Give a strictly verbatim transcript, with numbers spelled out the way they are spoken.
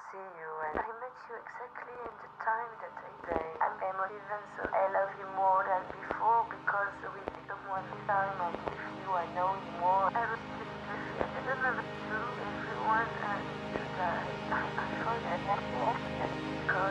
see you, and I met you exactly in the time that I say I'm emotive, and so I love you more than before because with someone this time I'm with you, I know you more. I was just with you. I don't know.